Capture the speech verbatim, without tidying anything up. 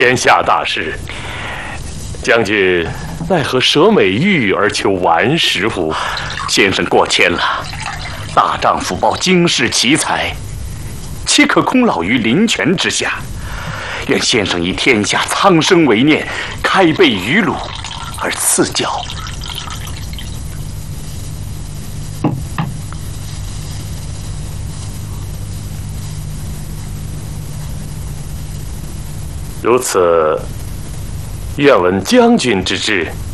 天下大事，将军奈何舍美玉而求顽石乎？ 先生过谦了，大丈夫抱经世奇才，岂可空老于林泉之下？愿先生以天下苍生为念，开备于鲁而赐教。 如此，愿闻将军之志。